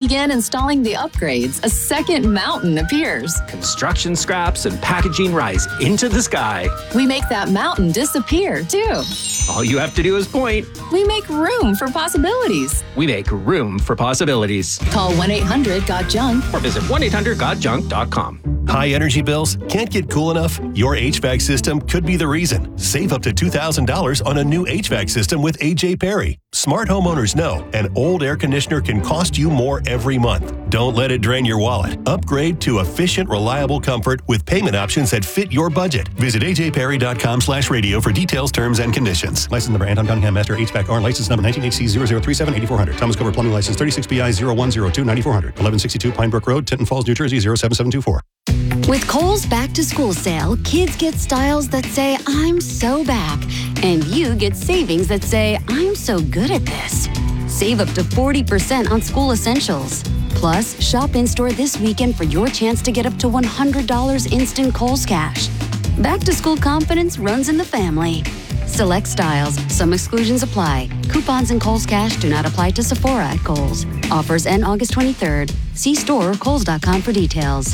begin installing the upgrades, a second mountain appears. Construction scraps and packaging rise into the sky. We make that mountain disappear, too. All you have to do is point. We make room for possibilities. We make room for possibilities. Call 1-800-GOT-JUNK or visit 1-800-GOT-JUNK.com. High energy bills? Can't get cool enough? Your HVAC system could be the reason. Save up to $2,000 on a new HVAC system with AJ Perry. Smart homeowners know an old air conditioner can cost you more every month. Don't let it drain your wallet. Upgrade to efficient, reliable comfort with payment options that fit your budget. Visit ajperry.com/radio for details, terms, and conditions. License number Anton Cunningham, Master HVAC R. License number 19HC0037-8400. Thomas Cover Plumbing License 36BI0102-9400. 1162 Pine Brook Road, Tinton Falls, New Jersey 07724. With Kohl's Back to School sale, kids get styles that say, I'm so back. And you get savings that say, I'm so good at this. Save up to 40% on school essentials. Plus, shop in-store this weekend for your chance to get up to $100 instant Kohl's cash. Back to school confidence runs in the family. Select styles. Some exclusions apply. Coupons and Kohl's cash do not apply to Sephora at Kohl's. Offers end August 23rd. See store or kohls.com for details.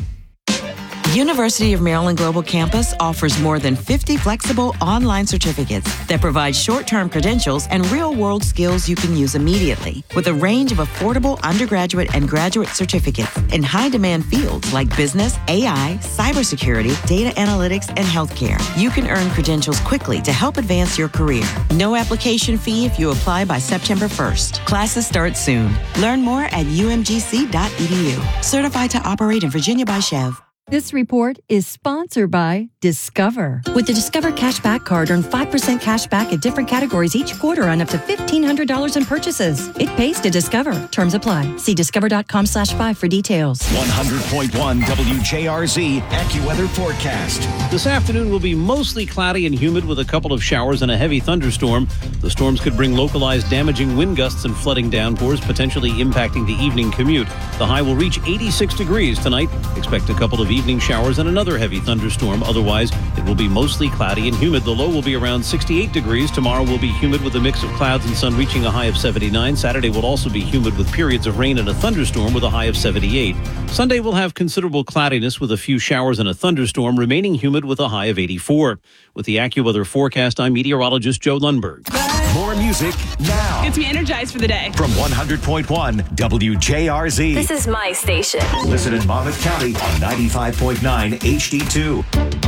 University of Maryland Global Campus offers more than 50 flexible online certificates that provide short-term credentials and real-world skills you can use immediately, with a range of affordable undergraduate and graduate certificates in high-demand fields like business, AI, cybersecurity, data analytics, and healthcare. You can earn credentials quickly to help advance your career. No application fee if you apply by September 1st. Classes start soon. Learn more at umgc.edu. Certified to operate in Virginia by Chev. This report is sponsored by Discover. With the Discover Cashback Card, earn 5% cash back at different categories each quarter on up to $1,500 in purchases. It pays to Discover. Terms apply. See discover.com/5 for details. 100.1 WJRZ AccuWeather forecast. This afternoon will be mostly cloudy and humid with a couple of showers and a heavy thunderstorm. The storms could bring localized damaging wind gusts and flooding downpours, potentially impacting the evening commute. The high will reach 86 degrees tonight. Expect a couple of evening showers and another heavy thunderstorm. Otherwise, it will be mostly cloudy and humid. The low will be around 68 degrees. Tomorrow will be humid with a mix of clouds and sun reaching a high of 79. Saturday will also be humid with periods of rain and a thunderstorm with a high of 78. Sunday will have considerable cloudiness with a few showers and a thunderstorm, remaining humid with a high of 84. With the AccuWeather forecast, I'm meteorologist Joe Lundberg. More music now. Gets me energized for the day. From 100.1 WJRZ. This is my station. Listen in Monmouth County on 95.9 HD2.